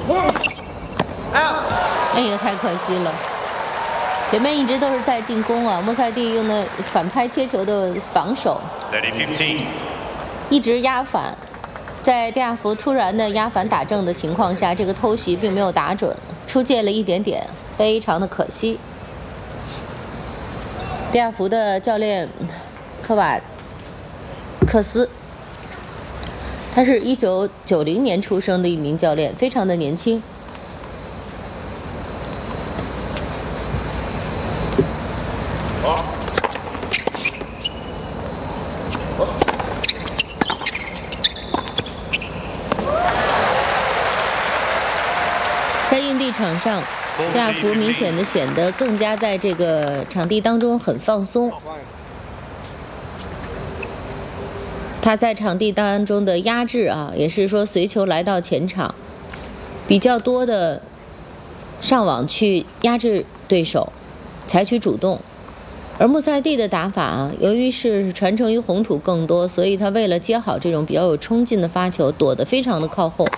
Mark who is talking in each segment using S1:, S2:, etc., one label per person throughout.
S1: 哎呀，太可惜了！前面一直都是在进攻啊，莫塞蒂用的反拍切球的防守，一直压反。在蒂亚福突然的压反打正的情况下，这个偷袭并没有打准，出界了一点点，非常的可惜。蒂亚福的教练科瓦克斯，他是1990年出生的一名教练，非常的年轻。在硬地场上，蒂亚福明显的显得更加在这个场地当中很放松。他在场地当中的压制啊，也是说随球来到前场，比较多的上网去压制对手，采取主动。而穆塞蒂的打法啊，由于是传承于红土更多，所以他为了接好这种比较有冲劲的发球，躲得非常的靠后。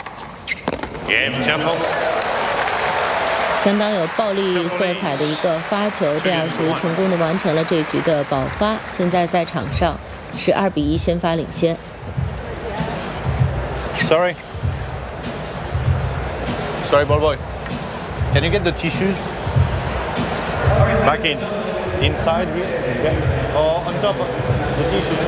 S1: 相当有暴力色彩的一个发球，蒂亚福成功的完成了这局的保发，现在在场上是2比1先发领先。
S2: Sorry, ball boy. Can you get the tissues? Back inside here, okay? Or on top of the tissues.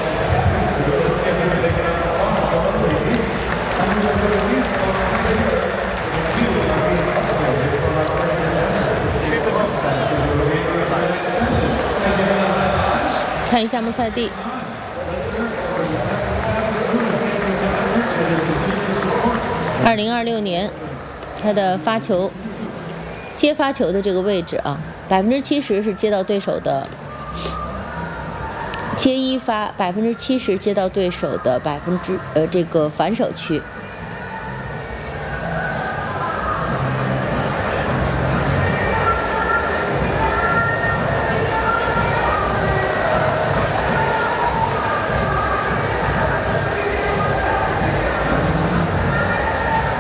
S1: 看一下穆塞蒂，2026年他的发球接发球的这个位置啊，70%是接到对手的接一发，70%接到对手的这个反手区。